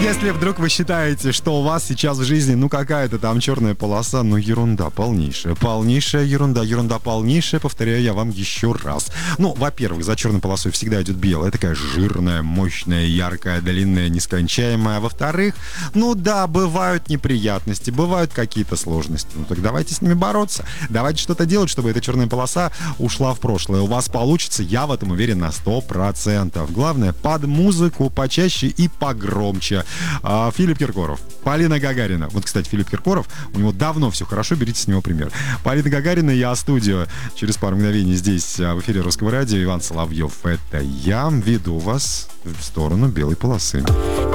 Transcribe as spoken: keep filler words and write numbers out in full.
Если вдруг вы считаете, что у вас сейчас в жизни, ну, какая-то там черная полоса, ну, ерунда полнейшая, полнейшая ерунда, ерунда полнейшая, повторяю я вам еще раз. Ну, во-первых, за черной полосой всегда идет белая, такая жирная, мощная, яркая, длинная, нескончаемая. Во-вторых, ну да, бывают неприятности, бывают какие-то сложности. Ну, так давайте с ними бороться. Давайте что-то делать, чтобы эта черная полоса ушла в прошлое. У вас получится, я в этом уверен на сто процентов. Главное, под музыку почаще и погромче. А, Филипп Киркоров, Полина Гагарина. Вот, кстати, Филипп Киркоров, у него давно все хорошо, берите с него пример. Полина Гагарина, я студио. Через пару мгновений здесь в эфире Русского радио. Иван Соловьев, это я. Веду вас в сторону белой полосы.